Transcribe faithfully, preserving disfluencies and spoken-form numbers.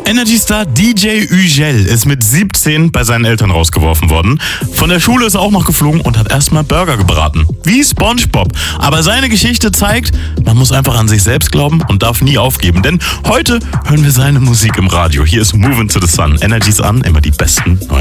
Energy-Star D J Ugel ist mit siebzehn bei seinen Eltern rausgeworfen worden. Von der Schule ist er auch noch geflogen und hat erstmal Burger gebraten. Wie SpongeBob. Aber seine Geschichte zeigt, man muss einfach an sich selbst glauben und darf nie aufgeben. Denn heute hören wir seine Musik im Radio. Hier ist Movin' to the Sun. Energy's an, immer die besten neuen